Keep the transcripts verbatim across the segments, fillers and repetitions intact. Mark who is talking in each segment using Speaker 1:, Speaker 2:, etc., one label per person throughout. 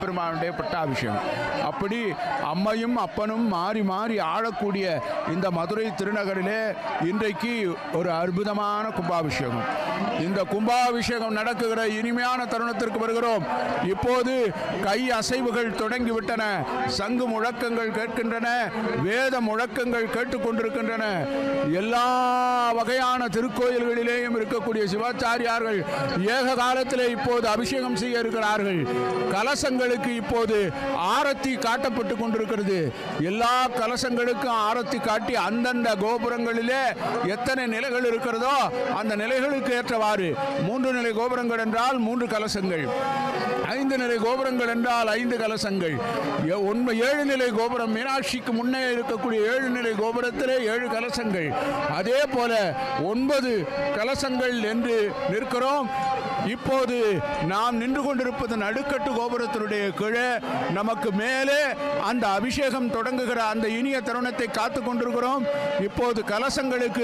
Speaker 1: பெருமானுடைய பட்டாபிஷேகம். அப்படி அம்மையும் அப்பனும் மாறி மாறி ஆளக்கூடிய இந்த மதுரை திருநகரிலே இன்றைக்கு ஒரு அற்புதமான கும்பாபிஷேகம். இந்த கும்பாபிஷேகம் நடக்குகிற இனிமையான தருணத்திற்கு வருகிறோம். இப்போது கை அசைவுகள் தொடங்கிவிட்டன, சங்கு முழக்கங்கள் கேட்கின்றன, வேத முழக்கங்கள் கேட்டுக்கொண்டிருக்கின்றன. எல்லா வகையான திருக்கோயில்களிலேயும் இருக்கக்கூடிய சிவாச்சாரியார்கள் ஏக காலத்திலே இப்போது அபிஷேகம் செய்ய இருக்கிறார்கள். கலசங்களுக்கு இப்போது ஆரத்தி காட்டப்பட்டு கொண்டிருக்கிறது. எல்லா கலசங்களுக்கும் ஆரத்தி காட்டி அந்தந்த கோபுரங்களிலே எத்தனை நிலைகள் இருக்கிறதோ அந்த நிலைகளுக்கு ஏற்றவாறு மூன்று நிலை கோபுரங்கள் என்றால் மூன்று கலசங்கள், ஐந்து நிலை கோபுரங்கள் என்றால் ஐந்து கலசங்கள், ஒன்பது ஏழு நிலை கோபுரம் மீனாட்சிக்கு முன்னே இருக்கக்கூடிய ஏழு நிலை கோபுரத்திலே ஏழு கலசங்கள், அதே போல ஒன்பது கலசங்கள் என்று நிற்கிறோம். இப்போது நாம் நின்று கொண்டிருப்பது நடுக்கட்டு கோபுரத்தினுடைய கீழே, நமக்கு மேலே அந்த அபிஷேகம் தொடங்குகிற அந்த இனிய தருணத்தை காத்து கொண்டிருக்கிறோம். இப்போது கலசங்களுக்கு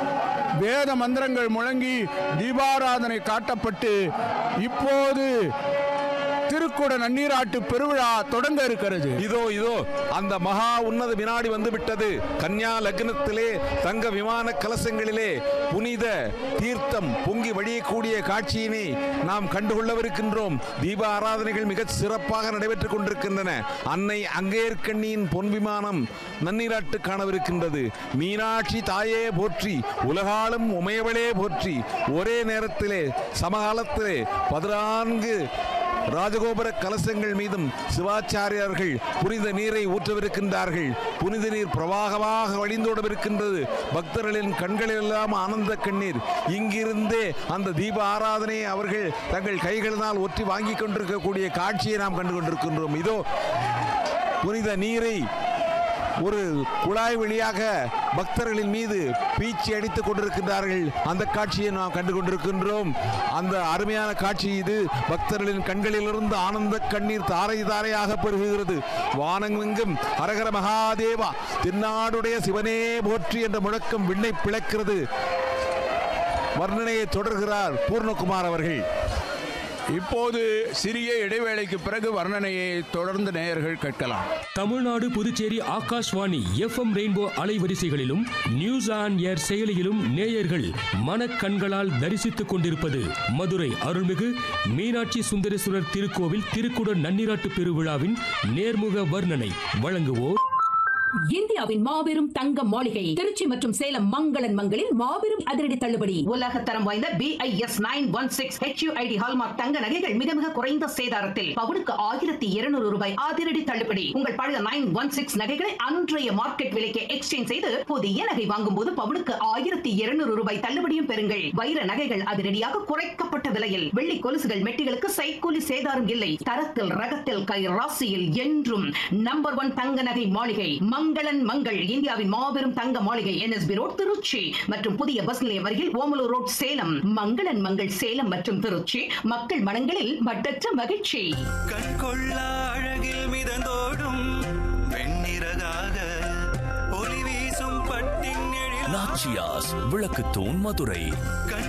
Speaker 1: வேத மந்திரங்கள் முழங்கி தீபாராதனை காட்டப்பட்டு இப்போது திருக்குட நன்னீராட்டு பெருவிழா தொடங்க இருக்கிறது.
Speaker 2: இதோ இதோ அந்த மகா உன்னத வினாடி வந்து விட்டது. கன்யா லக்னத்திலே தங்க விமான கலசங்களிலே புனித தீர்த்தம் பொங்கி வழியக்கூடிய காட்சியினை நாம் கண்டுகொள்ளவிருக்கின்றோம். தீப ஆராதனைகள் மிக சிறப்பாக நடைபெற்றுக் கொண்டிருக்கின்றன. அன்னை அங்கேற்கண்ணியின் பொன் விமானம் நன்னீராட்டு காணவிருக்கின்றது. மீனாட்சி தாயே போற்றி, உலகாலும் உமையவளே போற்றி. ஒரே நேரத்திலே சமகாலத்திலே பதினான்கு ராஜகோபுர கலசங்கள் மீதும் சிவாச்சாரியார்கள் புனித நீரை ஊற்றவிருக்கின்றார்கள். புனித நீர் பிரவாகமாக வழிந்தோடவிருக்கின்றது. பக்தர்களின் கண்களெல்லாம் ஆனந்த கண்ணீர். இங்கிருந்தே அந்த தீப ஆராதனையை அவர்கள் தங்கள் கைகளினால் ஒற்றி வாங்கி கொண்டிருக்கக்கூடிய காட்சியை நாம் கண்டு கொண்டிருக்கின்றோம். இதோ புனித நீரை ஒரு குழாய் வழியாக பக்தர்களின் மீது பீச்சி அடித்துக் கொண்டிருக்கின்றார்கள். அந்த காட்சியை நாம் கண்டு கொண்டிருக்கின்றோம். அந்த அருமையான காட்சி இது. பக்தர்களின் கண்களிலிருந்து ஆனந்த கண்ணீர் தாரை தாரையாக பெருகுகிறது. வானமெங்கும் ஹரஹர மகாதேவா, தென்னாடுடைய சிவனே போற்றி என்ற முழக்கம் விண்ணை பிளக்கிறது. வர்ணனையை தொடர்கிறார் பூர்ணகுமார் அவர்கள்.
Speaker 1: இப்போது சிறிய இடைவேளைக்கு பிறகு வர்ணனையை தொடர்ந்து நேயர்கள் கேட்கலாம்.
Speaker 3: Tamil Nadu, Puducherry Akashvani F M rainbow அலைவரிசைகளிலும் நியூஸ் ஆன் ஏர் செயலியிலும் நேயர்கள் மனக்கண்களால் தரிசித்துக் கொண்டிருப்பது மதுரை அருள்மிகு மீனாட்சி சுந்தரேஸ்வரர் திருக்கோவில் திருக்குட நன்னீராட்டு பெருவிழாவின் நேர்முக வர்ணனை. வழங்குவோர்
Speaker 4: இந்தியாவின் மாபெரும் தங்க மாளிகை திருச்சி மற்றும் சேலம் மங்களன் மங்களில் மாபெரும் அதிரடி தள்ளுபடி. உலக தரம் வாய்ந்த B I S nine one six H you I D hallmark தங்க நகைகள் மிக மிக குறைந்த சேதாரத்தில் பவுனுக்கு ஆயிரத்தி இருநூறு ரூபாய் அதிரடி தள்ளுபடி. உங்கள் பழைய நைன் ஒன் சிக்ஸ் நகைகளை அன்றைய மார்க்கெட் விலைக்கு எக்ஸ்சேஞ்ச் செய்து புதிய நகை வாங்கும் போது பவுனுக்கு ஆயிரத்தி இருநூறு ரூபாய் தள்ளுபடியும் பெறுங்கள். வைர நகைகள் அதிரடியாக குறைக்கப்பட்ட விலையில். வெள்ளி கொலுசுகள் மெட்டிகளுக்கு சைக்கூலி சேதாரம் இல்லை. தரத்தில் ரகத்தில் கை ராசியில் என்றும் நம்பர் ஒன் தங்க நகை மாளிகை மங்களன் மங்கள். இந்தியாவின் மாபெரும் தங்க மாளிகை N S B road Trichy மற்றும் புதிய பஸ் நிலையம் அருகில் ஓமலூர் ரோட் சேலம். மங்களன் மங்கள் சேலம் மற்றும் திருச்சி. மக்கள் மனங்களில் மட்டற்ற மகிழ்ச்சி.
Speaker 5: கண்கொள்ளா அழகில் மிதந்தோடும் வெண்ணிறகாக ஒளி வீசும் பட்டின் எழில் நாச்சியாஸ் விளக்குத்தூண் மதுரை.